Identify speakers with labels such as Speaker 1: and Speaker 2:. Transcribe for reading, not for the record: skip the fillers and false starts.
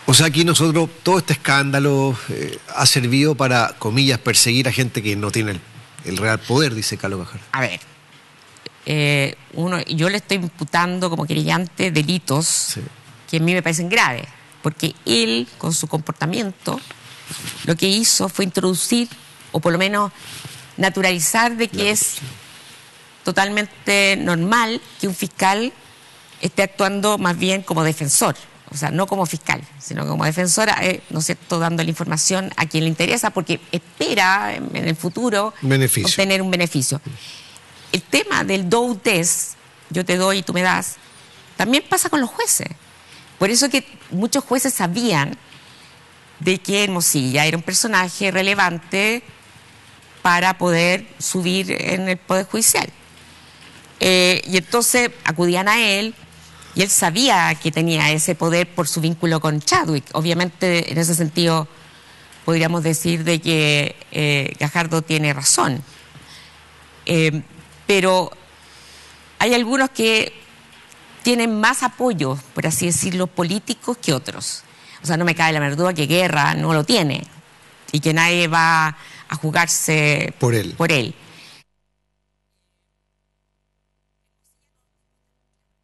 Speaker 1: O sea, aquí nosotros, todo este escándalo ha servido para, comillas, perseguir a gente que no tiene el real poder, dice Carlos Gajardo.
Speaker 2: A ver, yo le estoy imputando como querellante delitos
Speaker 1: Sí.
Speaker 2: que a mí me parecen graves, porque él, con su comportamiento, lo que hizo fue introducir, o por lo menos naturalizar, de que es totalmente normal que un fiscal esté actuando más bien como defensor. O sea, no como fiscal, sino como defensora, ¿no es cierto?, dando la información a quien le interesa, porque espera en el futuro obtener un beneficio. El tema del do test, yo te doy y tú me das, también pasa con los jueces. Por eso que muchos jueces sabían de que Hermosilla era un personaje relevante para poder subir en el Poder Judicial. Y entonces acudían a él, y él sabía que tenía ese poder por su vínculo con Chadwick. Obviamente, en ese sentido, podríamos decir de que Gajardo tiene razón. Pero hay algunos que tienen más apoyo, por así decirlo, políticos que otros. O sea, no me cabe la menor duda que Guerra no lo tiene y que nadie va a jugarse
Speaker 1: por él.